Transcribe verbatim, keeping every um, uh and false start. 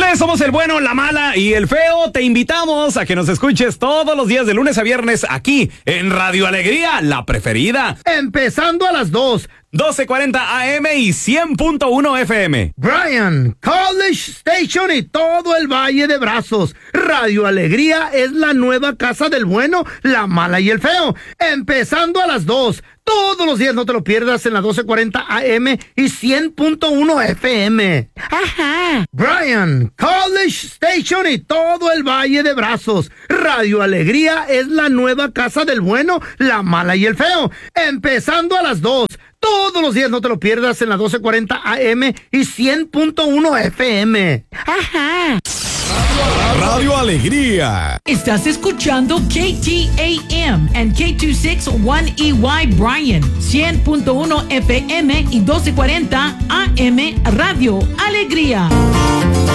Señores, somos el bueno, la mala y el feo. Te invitamos a que nos escuches todos los días de lunes a viernes aquí en Radio Alegría, la preferida. Empezando a las dos. doce cuarenta A M y cien punto uno F M. Bryan, College Station y todo el Valle de Brazos. Radio Alegría es la nueva casa del bueno, la mala y el feo. Empezando a las dos. Todos los días, no te lo pierdas en la doce cuarenta A M y cien punto uno F M. Ajá. Bryan, College Station y todo el Valle de Brazos. Radio Alegría es la nueva casa del bueno, la mala y el feo. Empezando a las dos. Todos los días, no te lo pierdas en la doce cuarenta A M y cien punto uno F M. Ajá. Radio Alegría. Estás escuchando K T A M and K dos sesenta y uno E Y Bryan, cien punto uno F M y doce cuarenta A M Radio Alegría.